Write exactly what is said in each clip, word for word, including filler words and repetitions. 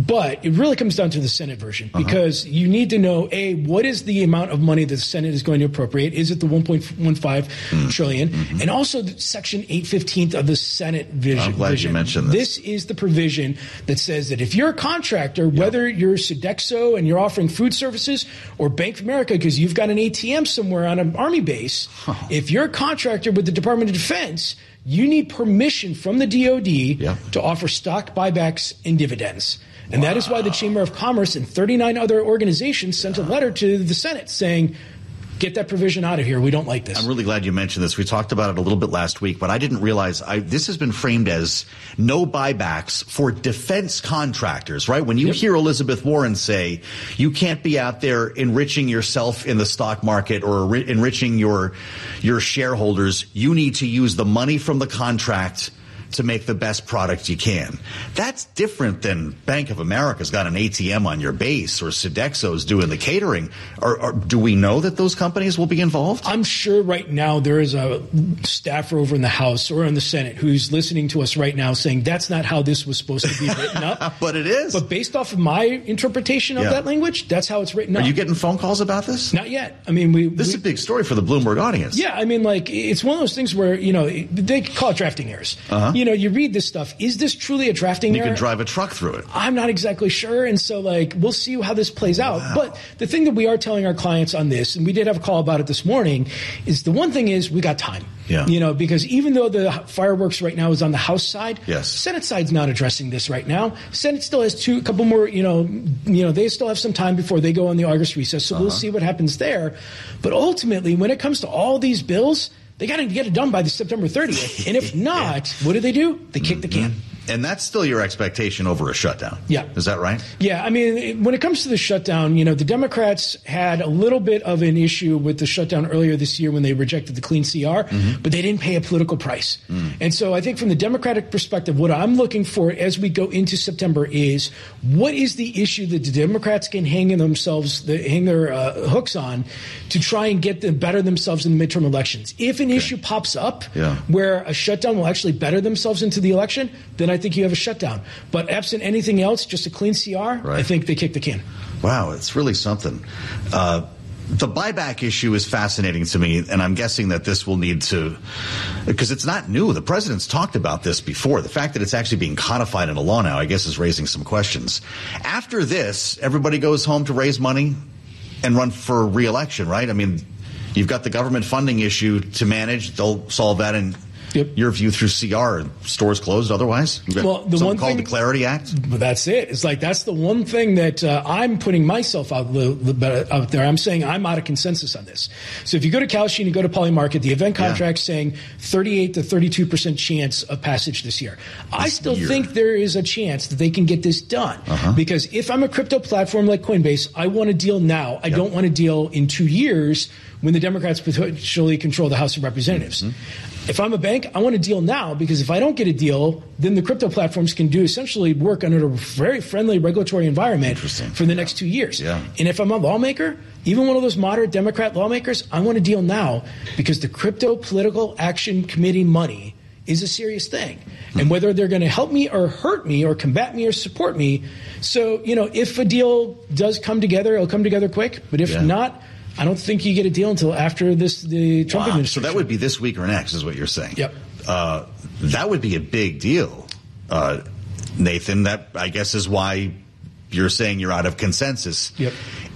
But it really comes down to the Senate version because uh-huh. you need to know, A, what is the amount of money that the Senate is going to appropriate? Is it the one point one five mm. trillion? Mm-hmm. And also Section eight fifteen of the Senate vision. I'm glad vision. you mentioned this. This is the provision that says that if you're a contractor, yep. whether you're Sodexo and you're offering food services or Bank of America because you've got an A T M somewhere on an Army base, huh. if you're a contractor with the Department of Defense, you need permission from the D O D yep. to offer stock buybacks and dividends. And wow. that is why the Chamber of Commerce and thirty-nine other organizations sent yeah. a letter to the Senate saying, get that provision out of here. We don't like this. I'm really glad you mentioned this. We talked about it a little bit last week, but I didn't realize I, this has been framed as no buybacks for defense contractors, right? When you yep. hear Elizabeth Warren say you can't be out there enriching yourself in the stock market or enriching your your shareholders, you need to use the money from the contract to make the best product you can. That's different than Bank of America's got an A T M on your base or Sodexo's doing the catering. Or, or do we know that those companies will be involved? I'm sure right now there is a staffer over in the House or in the Senate who's listening to us right now saying that's not how this was supposed to be written up. But it is. But based off of my interpretation of yeah. that language, that's how it's written Are up. Are you getting phone calls about this? Not yet. I mean, we. This we, is a big story for the Bloomberg audience. Yeah, I mean, like, it's one of those things where, you know, they call it drafting errors. Uh-huh. You know, you read this stuff. Is this truly a drafting you error? You can drive a truck through it. I'm not exactly sure. And so, like, we'll see how this plays out. Wow. But the thing that we are telling our clients on this, and we did have a call about it this morning, is the one thing is we got time. Yeah. You know, because even though the fireworks right now is on the House side, yes. Senate side's not addressing this right now. Senate still has two, a couple more, you know, you know, they still have some time before they go on the August recess. So uh-huh. we'll see what happens there. But ultimately, when it comes to all these bills, they got to get it done by the September thirtieth. And if not, yeah. what do they do? They kick the can. And that's still your expectation over a shutdown. Yeah. Is that right? Yeah. I mean, when it comes to the shutdown, you know, the Democrats had a little bit of an issue with the shutdown earlier this year when they rejected the clean C R, mm-hmm. but they didn't pay a political price. Mm. And so I think from the Democratic perspective, what I'm looking for as we go into September is what is the issue that the Democrats can hang in themselves, hang their uh, hooks on to try and get them better themselves in the midterm elections. If an okay. issue pops up yeah. where a shutdown will actually better themselves into the election, then I I think you have a shutdown. But absent anything else, just a clean C R, right. I think they kick the can. Wow, it's really something. Uh, the buyback issue is fascinating to me, and I'm guessing that this will need to, because it's not new. The president's talked about this before. The fact that it's actually being codified in a law now, I guess, is raising some questions. After this, everybody goes home to raise money and run for re-election, right? I mean, you've got the government funding issue to manage. They'll solve that in Yep. your view through C R, stores closed otherwise? Well, the one called thing, the Clarity Act? But that's it. It's like that's the one thing that uh, I'm putting myself out, out there. I'm saying I'm out of consensus on this. So if you go to Kalshi and you go to Polymarket, the event contract's yeah. saying thirty-eight to thirty-two percent chance of passage this year. This I still year. think there is a chance that they can get this done. Uh-huh. Because if I'm a crypto platform like Coinbase, I want to deal now. I yep. don't want to deal in two years when the Democrats potentially control the House of Representatives. Mm-hmm. If I'm a bank, I want to deal now because if I don't get a deal, then the crypto platforms can do essentially work under a very friendly regulatory environment for the yeah. next two years. Yeah. And if I'm a lawmaker, even one of those moderate Democrat lawmakers, I want to deal now because the Crypto Political Action Committee money is a serious thing. Mm-hmm. And whether they're going to help me or hurt me or combat me or support me. So, you know, if a deal does come together, it'll come together quick. But if yeah. not, I don't think you get a deal until after this the Trump wow. administration. So that would be this week or next is what you're saying. Yep. Uh, that would be a big deal, uh, Nathan. That, I guess, is why you're saying you're out of consensus. Yep.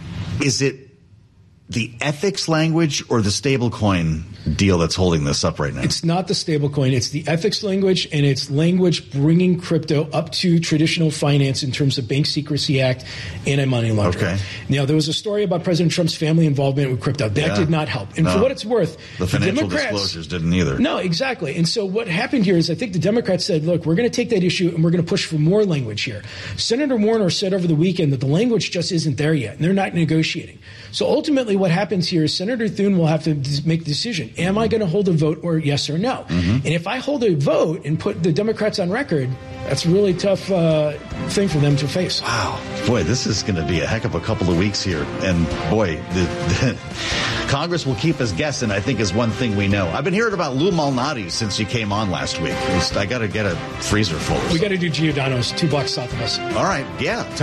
Is it the ethics language or the stablecoin deal that's holding this up right now? It's not the stablecoin. It's the ethics language, and it's language bringing crypto up to traditional finance in terms of Bank Secrecy Act, anti-money laundering. Okay. Now, there was a story about President Trump's family involvement with crypto. That yeah. did not help. And no. for what it's worth, the financial the Democrats, disclosures didn't either. No, exactly. And so what happened here is I think the Democrats said, look, we're going to take that issue and we're going to push for more language here. Senator Warner said over the weekend that the language just isn't there yet, and they're not negotiating. So ultimately what happens here is Senator Thune will have to make the decision. Am I going to hold a vote or yes or no? Mm-hmm. And if I hold a vote and put the Democrats on record, that's a really tough uh, thing for them to face. Wow. Boy, this is going to be a heck of a couple of weeks here. And boy, the, the Congress will keep us guessing, I think, is one thing we know. I've been hearing about Lou Malnati since you came on last week. I got to get a freezer full. We got to do Giordano's two blocks south of us. All right. Yeah.